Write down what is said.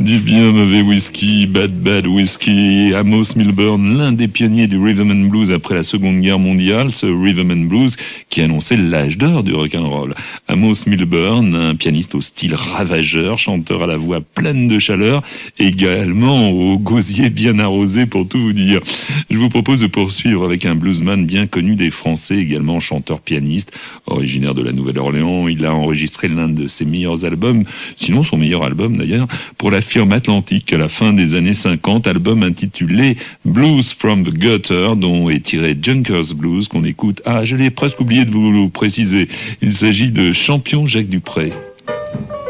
Du bien mauvais whisky, bad whisky. Amos Milburn, l'un des pionniers du rhythm and blues après la Seconde Guerre mondiale, ce rhythm and blues qui annonçait l'âge d'or du rock'n'roll. Amos Milburn, un pianiste au style ravageur, chanteur à la voix pleine de chaleur, également au gosier bien arrosé pour tout vous dire. Je vous propose de poursuivre avec un bluesman bien connu des Français, également chanteur-pianiste, originaire de la Nouvelle-Orléans. Il a enregistré l'un de ses meilleurs albums, sinon son meilleur album d'ailleurs, pour la firme Atlantique à la fin des années 50, album intitulé Blues from the Gutter, dont est tiré Junkers Blues qu'on écoute. Ah, je l'ai presque oublié de vous préciser. Il s'agit de Champion Jacques Dupray.